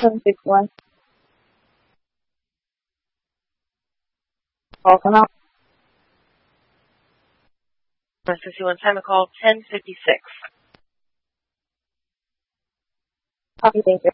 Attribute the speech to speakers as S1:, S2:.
S1: 761. Call come out.
S2: 161 time to call 1056.
S1: Copy, thank you.